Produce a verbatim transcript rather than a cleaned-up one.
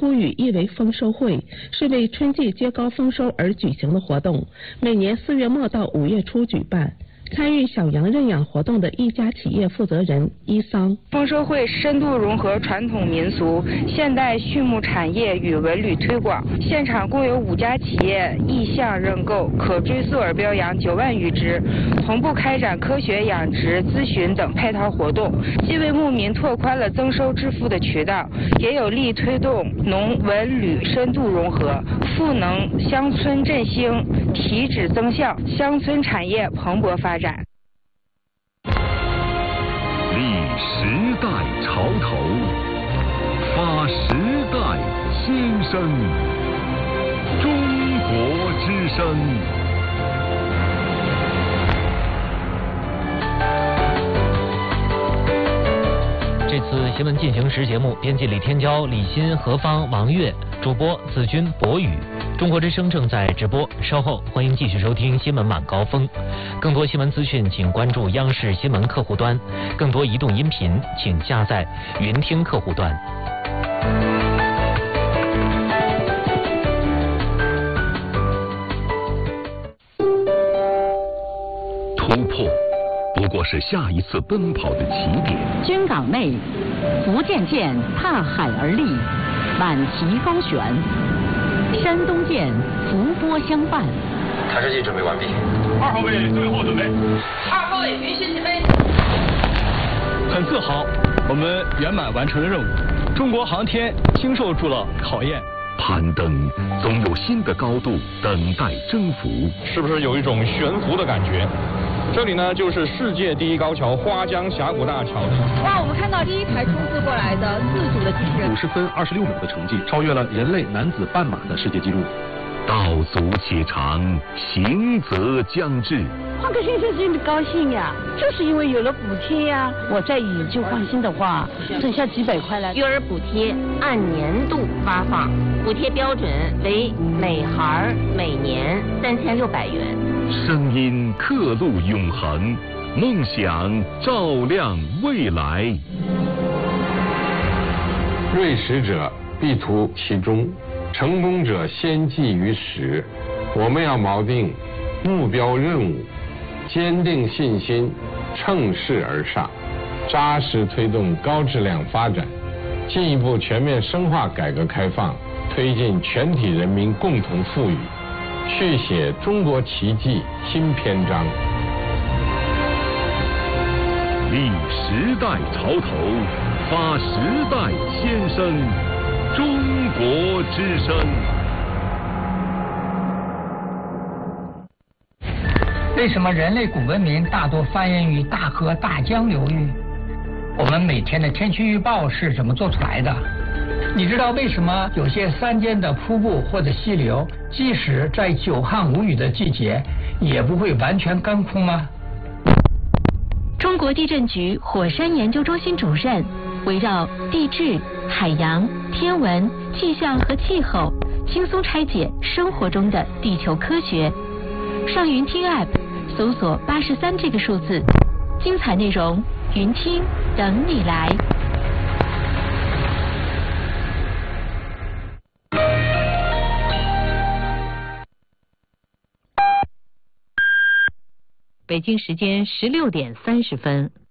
古语意为丰收会，是为春季接高丰收而举行的活动，每年四月末到五月初举办。参与小羊认养活动的一家企业负责人伊桑， 丰收会深度融合传统民俗、现代畜牧产业与文旅推广，现场共有五家企业意向认购，可追溯而标羊九万余只，同步开展科学养殖、咨询等配套活动，既为牧民拓宽了增收致富的渠道，也有力推动农文旅深度融合，赋能乡村振兴，提质增效，乡村产业蓬勃发展。 立时代潮头，发时代先声，中国之声。 这次新闻进行时节目，编辑李天骄、李欣、何芳、王悦，主播子君、博宇。中国之声正在直播，稍后欢迎继续收听新闻晚高峰。更多新闻资讯，请关注央视新闻客户端；更多移动音频，请下载云听客户端。 突破不过是下一次奔跑的起点。 军港内，福建舰踏海而立，满旗高悬；山东舰伏波相伴。 探视器准备完毕。 二号位最后准备。 二号位云师起飞。 很自豪，我们圆满完成了任务。中国航天经受住了考验。 攀登总有新的高度等待征服。 是不是有一种悬浮的感觉？这里呢，就是世界第一高桥花江峡谷大桥。 哇，我们看到第一台冲刺过来的自主的机器人， 五十分二十六秒的成绩，超越了人类男子半马的世界纪录。 道阻且长，行则将至。 换个先生真的高兴呀，就是因为有了补贴呀。我再以旧换新的话，省下几百块来。 育儿补贴按年度发放，补贴标准为每孩每年三千六百元。 声音刻录永恒，梦想照亮未来。 锐识者必图其中，成功者先记于始。我们要锚定目标任务，坚定信心，乘势而上，扎实推动高质量发展，进一步全面深化改革开放，推进全体人民共同富裕，续写中国奇迹新篇章。 立时代潮头，发时代先声，中国之声。 为什么人类古文明大多繁衍于大河大江流域？我们每天的天气预报是怎么做出来的？你知道为什么有些山间的瀑布或者溪流，即使在久旱无雨的季节，也不会完全干枯吗？ 中国地震局火山研究中心主任围绕地质、海洋、天文、气象和气候，轻松拆解生活中的地球科学。上云听 App 搜索八十三这个数字，精彩内容云听等你来。 北京时间十六点三十分。